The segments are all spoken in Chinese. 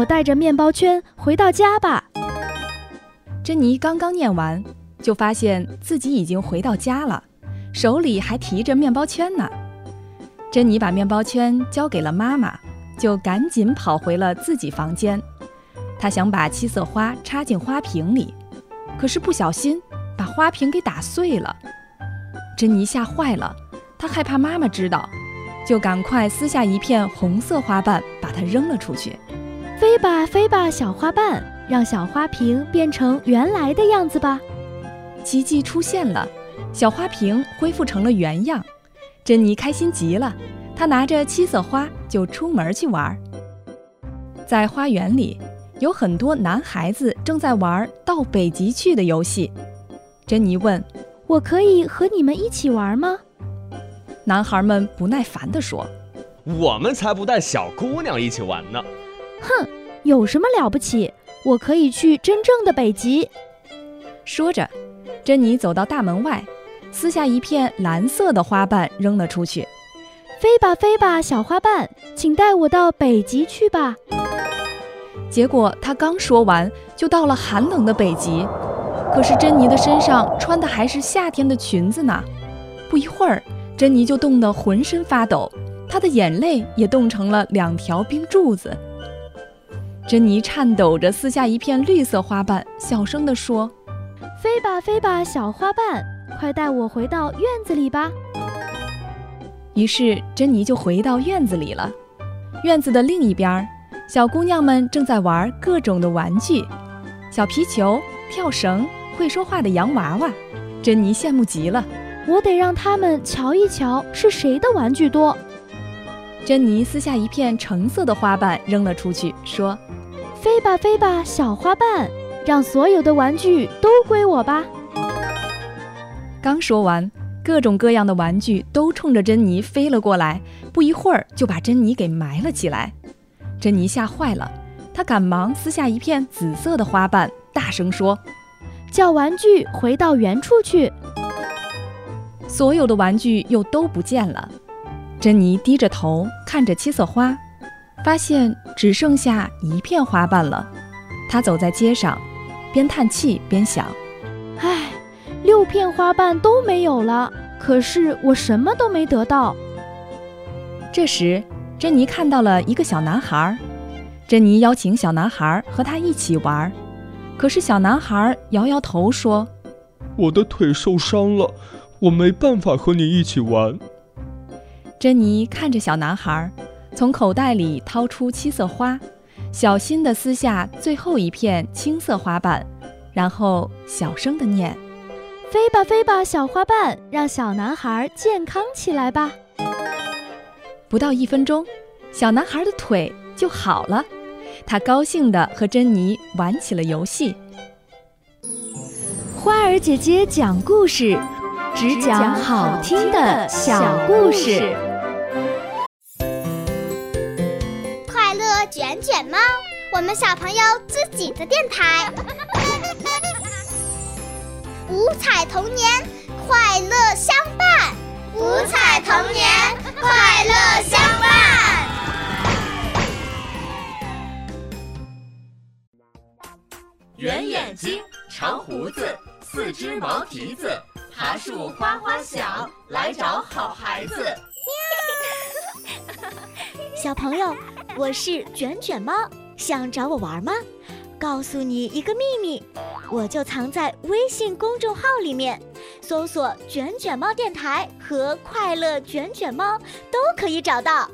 我带着面包圈回到家吧。 珍妮刚刚念完，就发现自己已经回到家了，手里还提着面包圈呢。珍妮把面包圈交给了妈妈，就赶紧跑回了自己房间。她想把七色花插进花瓶里，可是不小心把花瓶给打碎了。珍妮吓坏了，她害怕妈妈知道，就赶快撕下一片红色花瓣，把它扔了出去。 飞吧飞吧小花瓣，让小花瓶变成原来的样子吧。 奇迹出现了，小花瓶恢复成了原样。珍妮开心极了，她拿着七色花就出门去玩。在花园里，有很多男孩子正在玩到北极去的游戏。珍妮问： 我可以和你们一起玩吗？ 男孩们不耐烦地说： 我们才不带小姑娘一起玩呢。 哼，有什么了不起？我可以去真正的北极。 说着，珍妮走到大门外，撕下一片蓝色的花瓣扔了出去。 飞吧飞吧小花瓣，请带我到北极去吧。 结果她刚说完，就到了寒冷的北极。可是珍妮的身上穿的还是夏天的裙子呢。不一会儿，珍妮就冻得浑身发抖，她的眼泪也冻成了2条冰柱子。珍妮颤抖着撕下一片绿色花瓣，小声地说： 飞吧飞吧小花瓣，快带我回到院子里吧。 于是珍妮就回到院子里了。院子的另一边，小姑娘们正在玩各种的玩具，小皮球、跳绳、会说话的洋娃娃。珍妮羡慕极了， 我得让他们瞧一瞧是谁的玩具多。 珍妮撕下一片橙色的花瓣扔了出去，说： 飞吧飞吧小花瓣，让所有的玩具都归我吧。 刚说完，各种各样的玩具都冲着珍妮飞了过来，不一会儿就把珍妮给埋了起来。珍妮吓坏了，她赶忙撕下一片紫色的花瓣，大声说： 叫玩具回到原处去。 所有的玩具又都不见了。珍妮低着头看着七色花，发现只剩下一片花瓣了。她走在街上，边叹气边想： 唉，6片花瓣都没有了，可是我什么都没得到。 这时，珍妮看到了一个小男孩。珍妮邀请小男孩和他一起玩，可是小男孩摇摇头说： 我的腿受伤了，我没办法和你一起玩。 珍妮看着小男孩，从口袋里掏出七色花，小心地撕下最后一片青色花瓣，然后小声地念： 飞吧飞吧小花瓣，让小男孩健康起来吧。 不到1分钟，小男孩的腿就好了。他高兴地和珍妮玩起了游戏。 花儿姐姐讲故事，只讲好听的小故事。 快乐卷卷猫，我们小朋友自己的电台。五彩童年，快乐相伴。五彩童年，快乐相伴。 圆眼睛，长胡子，4只毛蹄子，爬树哗哗响，来找好孩子。 小朋友，我是卷卷猫，想找我玩吗？告诉你一个秘密，我就藏在微信公众号里面，搜索卷卷猫电台和快乐卷卷猫都可以找到。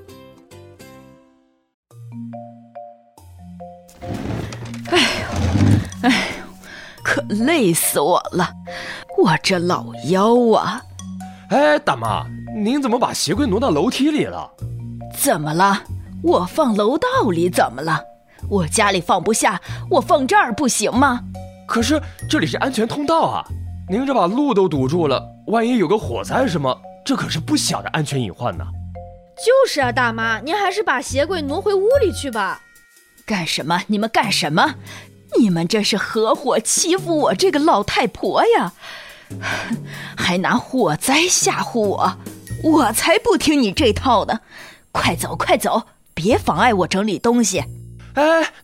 哎呦，可累死我了，我这老腰啊！ 哎，大妈，您怎么把鞋柜挪到楼梯里了？ 怎么了？我放楼道里怎么了？我家里放不下，我放这儿不行吗？ 可是这里是安全通道啊，您这把路都堵住了，万一有个火灾什么，这可是不小的安全隐患呢。 就是啊，大妈，您还是把鞋柜挪回屋里去吧。 干什么？你们干什么？你们这是合伙欺负我这个老太婆呀，还拿火灾吓唬我，我才不听你这套呢！快走快走，别妨碍我整理东西。 哎，